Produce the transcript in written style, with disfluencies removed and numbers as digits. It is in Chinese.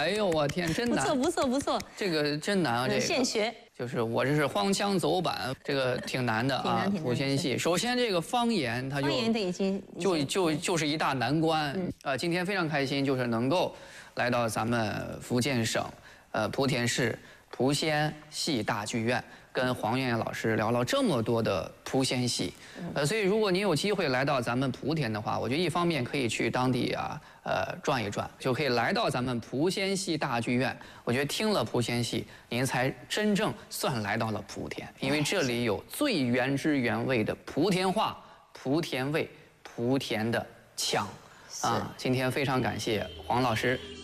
哎呦我天，真难！ 不错， 这个真难啊，这个现学。 就是我这是荒腔走板，这个挺难的啊。莆田系，首先这个方言它方言的已经就是一大难关。今天非常开心，就是能够来到咱们福建省莆田市莆仙戏大剧院，跟黄燕燕老师聊了这么多的莆仙戏。所以如果您有机会来到咱们莆田的话，我觉得一方面可以去当地转一转，就可以来到咱们莆仙戏大剧院。我觉得听了莆仙戏，您才真正算来到了莆田，因为这里有最原汁原味的莆田话、莆田味、莆田的腔。今天非常感谢黄老师。